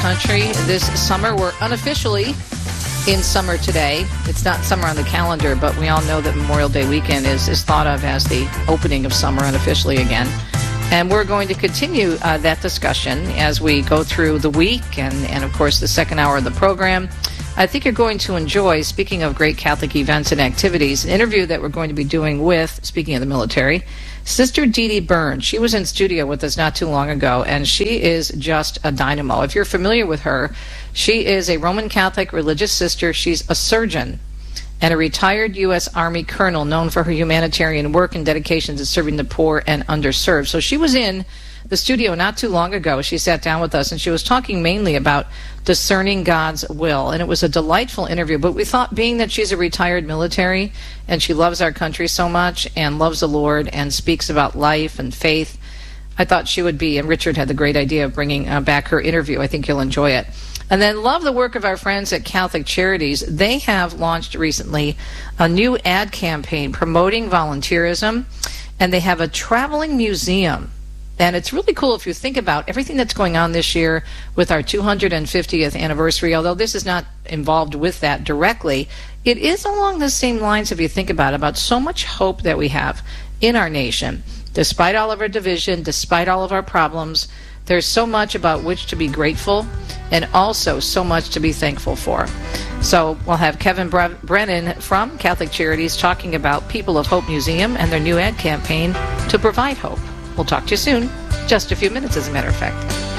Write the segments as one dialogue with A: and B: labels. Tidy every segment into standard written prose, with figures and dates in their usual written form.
A: country this summer. We're unofficially in summer today. It's not summer on the calendar, but we all know that Memorial Day weekend is thought of as the opening of summer unofficially again. And we're going to continue that discussion as we go through the week and, of course, the second hour of the program. I think you're going to enjoy, speaking of great Catholic events and activities, an interview that we're going to be doing with, speaking of the military, Sister Dee Dee Burns. She was in studio with us not too long ago, and she is just a dynamo. If you're familiar with her, she is a Roman Catholic religious sister. She's a surgeon and a retired U.S. Army colonel known for her humanitarian work and dedication to serving the poor and underserved. So she was in the studio not too long ago. She sat down with us, and she was talking mainly about discerning God's will. And it was a delightful interview. But we thought, being that she's a retired military and she loves our country so much and loves the Lord and speaks about life and faith, I thought she would be, and Richard had the great idea of bringing back her interview. I think you'll enjoy it. And then love the work of our friends at Catholic Charities. They have launched recently a new ad campaign promoting volunteerism, and they have a traveling museum. And it's really cool if you think about everything that's going on this year with our 250th anniversary. Although this is not involved with that directly, it is along the same lines, if you think about so much hope that we have in our nation. Despite all of our division, despite all of our problems, there's so much about which to be grateful and also so much to be thankful for. So we'll have Kevin Brennan from Catholic Charities talking about People of Hope Museum and their new ad campaign to provide hope. We'll talk to you soon. Just a few minutes, as a matter of fact.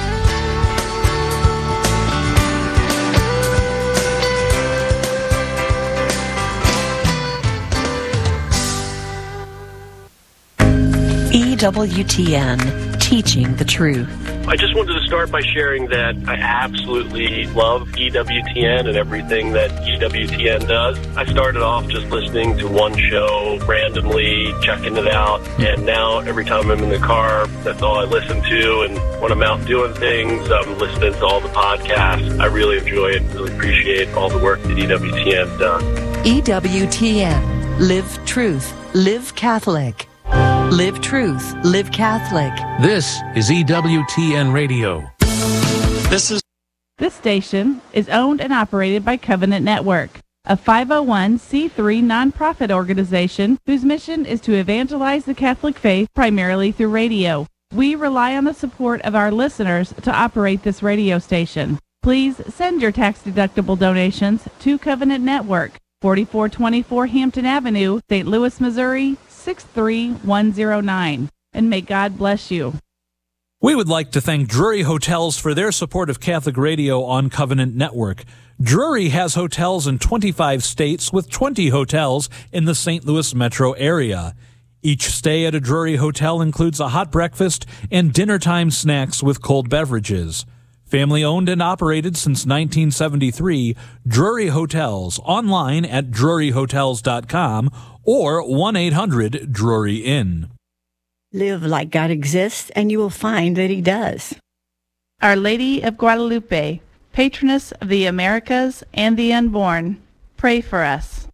B: EWTN, Teaching the Truth.
C: I just wanted to start by sharing that I absolutely love EWTN and everything that EWTN does. I started off just listening to one show randomly, checking it out, and now every time I'm in the car, that's all I listen to. And when I'm out doing things, I'm listening to all the podcasts. I really enjoy it, really appreciate all the work that EWTN does.
B: EWTN, Live Truth, Live Catholic. Live Truth, Live Catholic.
D: This is EWTN Radio.
E: This station is owned and operated by Covenant Network, a 501c3 nonprofit organization whose mission is to evangelize the Catholic faith primarily through radio. We rely on the support of our listeners to operate this radio station. Please send your tax-deductible donations to Covenant Network, 4424 Hampton Avenue, St. Louis, Missouri, 63109. And may God bless you.
D: We would like to thank Drury Hotels for their support of Catholic Radio on Covenant Network. Drury has hotels in 25 states with 20 hotels in the St. Louis metro area. Each stay at a Drury hotel includes a hot breakfast and dinner-time snacks with cold beverages. Family owned and operated since 1973, Drury Hotels, online at druryhotels.com or 1-800-DRURY-INN.
F: Live like God exists, and you will find that He does.
E: Our Lady of Guadalupe, patroness of the Americas and the unborn, pray for us.